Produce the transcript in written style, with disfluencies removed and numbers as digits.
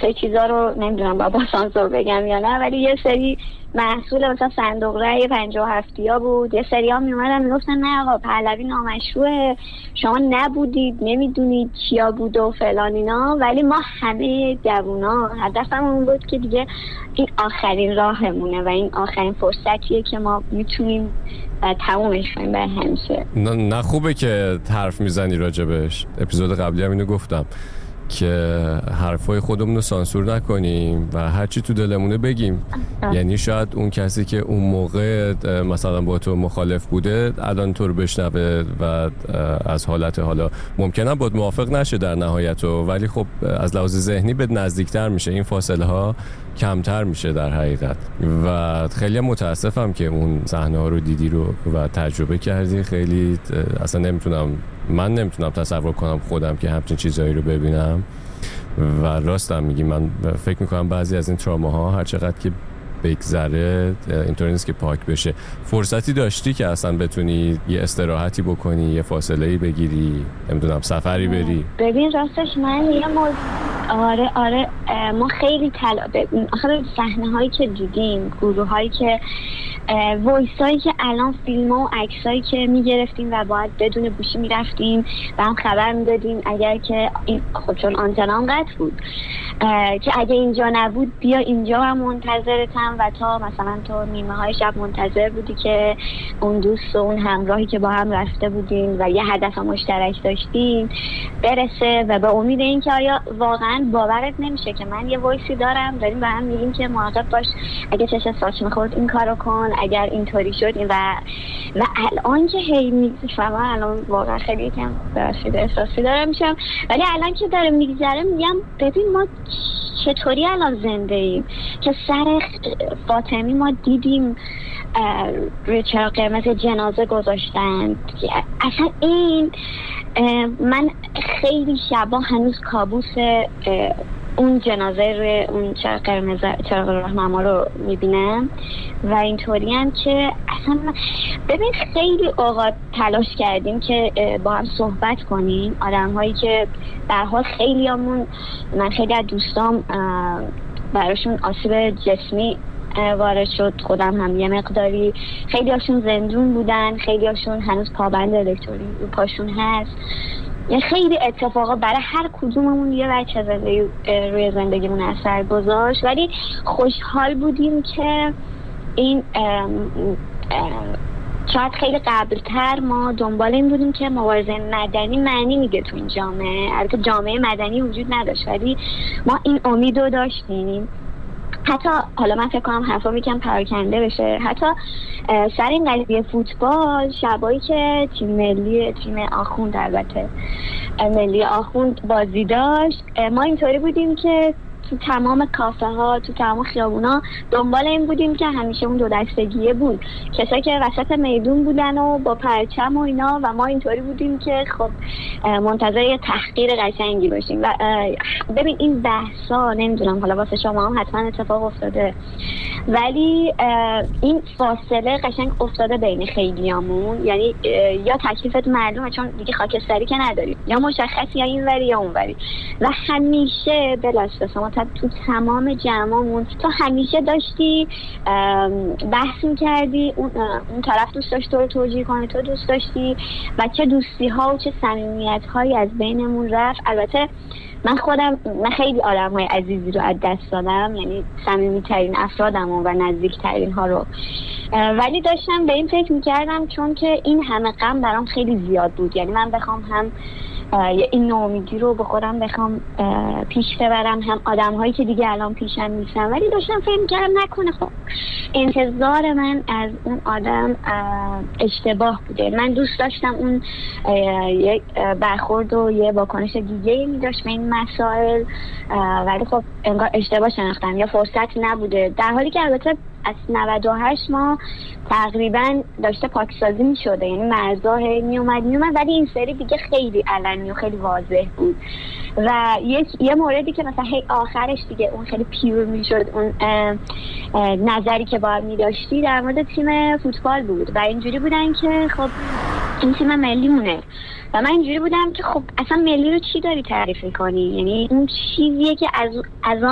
سری چیزا رو نمیدونم با سانسور بگم یا نه، ولی یه سری محصول مثلا صندوق رأی 57 بود، یه سری ها میومدن میگفتن نه آقا پهلوی نامشروعه، شما نبودید نمیدونید کیا بود و فلان اینا. ولی ما همه جوونا هدفمون بود که دیگه این آخرین راهمونه و این آخرین فرصتیه که ما میتونیم تمومش کنیم برای همیشه. نه خوبه که حرف میزنی راجبش. اپیزود قبلی هم اینو گفتم که حرفای خودمون رو سانسور نکنیم و هرچی تو دلمونه بگیم. یعنی شاید اون کسی که اون موقع مثلا با تو مخالف بوده الان تو رو بشنوه و از حالت حالا ممکنه باید موافق نشه در نهایت، ولی خب از لحاظ ذهنی به نزدیکتر میشه، این فاصله ها کمتر میشه در حقیقت. و خیلی متاسفم که اون صحنه ها رو دیدی رو و تجربه کردی. خیلی اصلا من نمیتونم تصور کنم خودم که همچین چیزایی رو ببینم. و راستم میگی، من فکر میکنم بعضی از این تراماها هر چقدر که بگذره اینطوری نیست که پاک بشه. فرصتی داشتی که اصلا بتونی یه استراحتی بکنی، یه فاصله‌ای بگیری، نمیدونم سفری بری؟ ببین راستش من یه آره ما خیلی آخر صحنه هایی که دیدیم، گروه هایی که وایس هایی که الان فیلم ها و عکس هایی که میگرفتیم و باید بدون گوشی میرفتیم و هم خبر میدادیم اگر که خب چون آنتنام قطع بود که اگه اینجا نبود بیا اینجا هم منتظرتم و تا مثلا تو نیمه های شب منتظر بودی که اون دوست و اون همراهی که با هم رفته بودیم و یه هدف مشترک داشتیم برسه. و به امید این که آیا واقعا باورت نمیشه که من یه وایسی داریم به هم میگیم که مراقب باش اگه چش ساچ میخورد این کارو کن، اگر اینطوری شد این و الان که هی میگذرم، الان واقعا خیلی کم برشیده احساسی دارم میشم، ولی الان که داره میگذره میگم ببین ما چطوری الان زنده ایم که سر فاطمی ما دیدیم روی چراغ قرمز جنازه گذاشتن. اصلا این من خیلی شبا هنوز کابوس اون جنازه روی اون چراغ راهنما رو میبینم و اینطوری هم که اصلا ببین خیلی اوقات تلاش کردیم که با هم صحبت کنیم، آدم هایی که در حال من خیلی از دوستام براشون آسیب جسمی وارد شد، خودم هم یه مقداری، خیلی هاشون زندون بودن، خیلی هاشون هنوز پابند الکترونیک رو پاشون هست. یعنی خیلی اتفاقا برای هر کدوممون یه بچه روی زندگیمون اثر گذاشت، ولی خوشحال بودیم که این شاید خیلی قبلتر ما دنبال این بودیم که مبارزه مدنی معنی میده تو این جامعه. البته جامعه مدنی وجود نداشت ولی ما این امید رو داشتیم. حتی حالا من فکر کنم حرفا یکم پراکنده بشه، حتی سر این قضیه فوتبال شبایی که تیم آخوند، البته ملی آخوند بازی داشت، ما اینطوری بودیم که تو تمام کافه ها، تو تمام خیابونا دنبال این بودیم که همیشه اون دو دستگیه بود، کسایی که وسط میدون بودن و با پرچم و اینا، و ما اینطوری بودیم که خب منتظر یه تحقیر قشنگی باشیم. و ببین این بحثا نمیدونم حالا واسه شما هم حتما اتفاق افتاده، ولی این فاصله قشنگ افتاده بین خیلیامون. یعنی یا تکلیفت معلومه چون دیگه خاکستری که نداریم، یا مشخصی یا این وری یا اون وری، و همیشه بلاسه ما تو تمام جمعمون تو همیشه داشتی بحث می‌کردی، اون طرف دوست داشت تو رو توجیه کنه، تو دوست داشتی، و چه دوستی ها و چه صمیمیت هایی از بینمون رفت. البته من خیلی آدم های عزیزی رو از دست دادم، یعنی صمیمی ترین افرادم و نزدیک ترین ها رو، ولی داشتم به این فکر میکردم چون که این همه غم برام خیلی زیاد بود. یعنی من بخوام هم این ناامیدی رو به خودم بخوام پیش ببرم، هم آدم هایی که دیگه الان پیشم نیستن، ولی داشتم فکر میکردم نکنه خب انتظار من از اون آدم اشتباه بوده. من دوست داشتم اون یک برخورد و یه واکنش دیگه می داشت به این مسائل، ولی خب انگار اشتباه شناختم یا فرصت نبوده، در حالی که البته از 98 ما تقریبا داشته پاکسازی می شده، یعنی مرزا می اومد، ولی این سری دیگه خیلی علنی و خیلی واضح بود. و یه موردی که مثلا هی آخرش دیگه اون خیلی پیور می شد، اون نظری که باید می داشتی در مورد تیم فوتبال بود و اینجوری بودن که خب این تیم ملی مونه، و من اینجوری بودم که خب اصلا ملی رو چی داری تعریف میکنی؟ یعنی اون چیزیه که از